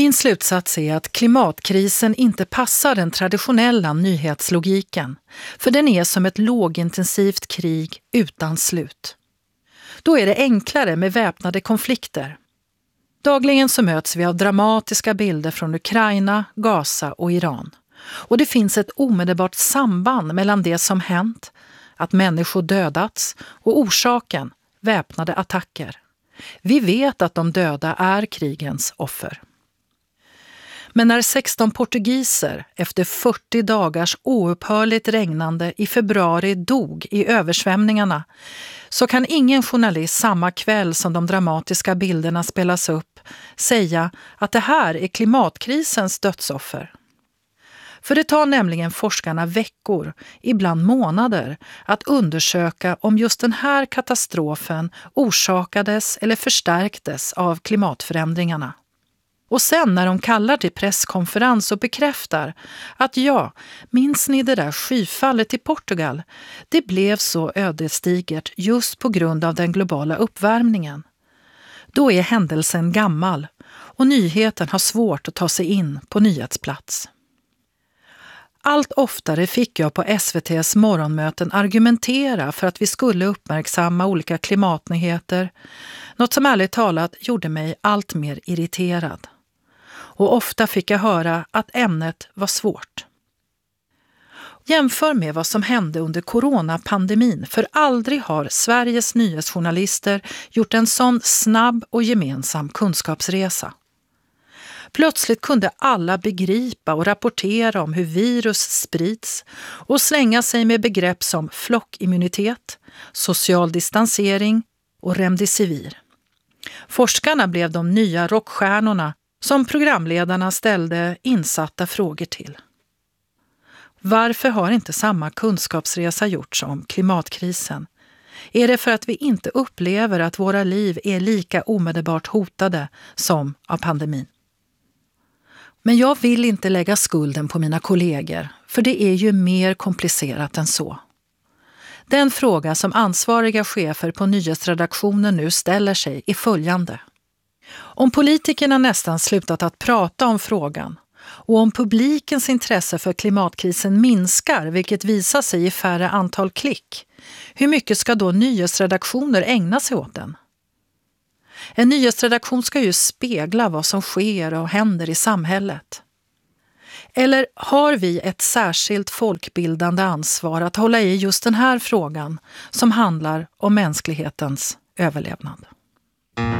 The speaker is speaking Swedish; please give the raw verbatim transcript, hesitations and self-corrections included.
Min slutsats är att klimatkrisen inte passar den traditionella nyhetslogiken, för den är som ett lågintensivt krig utan slut. Då är det enklare med väpnade konflikter. Dagligen så möts vi av dramatiska bilder från Ukraina, Gaza och Iran. Och det finns ett omedelbart samband mellan det som hänt, att människor dödats, och orsaken, väpnade attacker. Vi vet att de döda är krigens offer. Men när sexton portugiser efter fyrtio dagars oupphörligt regnande i februari dog i översvämningarna, så kan ingen journalist samma kväll som de dramatiska bilderna spelas upp säga att det här är klimatkrisens dödsoffer. För det tar nämligen forskarna veckor, ibland månader, att undersöka om just den här katastrofen orsakades eller förstärktes av klimatförändringarna. Och sen när de kallar till presskonferens och bekräftar att ja, minns ni det där skyfallet i Portugal? Det blev så ödesdigert just på grund av den globala uppvärmningen. Då är händelsen gammal och nyheten har svårt att ta sig in på nyhetsplats. Allt oftare fick jag på S V T:s morgonmöten argumentera för att vi skulle uppmärksamma olika klimatnyheter, något som ärligt talat gjorde mig allt mer irriterad. Och ofta fick jag höra att ämnet var svårt. Jämför med vad som hände under coronapandemin, för aldrig har Sveriges nyhetsjournalister gjort en sån snabb och gemensam kunskapsresa. Plötsligt kunde alla begripa och rapportera om hur virus sprids och slänga sig med begrepp som flockimmunitet, social distansering och remdesivir. Forskarna blev de nya rockstjärnorna som programledarna ställde insatta frågor till. Varför har inte samma kunskapsresa gjorts om klimatkrisen? Är det för att vi inte upplever att våra liv är lika omedelbart hotade som av pandemin? Men jag vill inte lägga skulden på mina kollegor, för det är ju mer komplicerat än så. Den fråga som ansvariga chefer på nyhetsredaktionen nu ställer sig är följande. Om politikerna nästan slutat att prata om frågan och om publikens intresse för klimatkrisen minskar, vilket visar sig i färre antal klick, hur mycket ska då nyhetsredaktioner ägna sig åt den? En nyhetsredaktion ska ju spegla vad som sker och händer i samhället. Eller har vi ett särskilt folkbildande ansvar att hålla i just den här frågan som handlar om mänsklighetens överlevnad?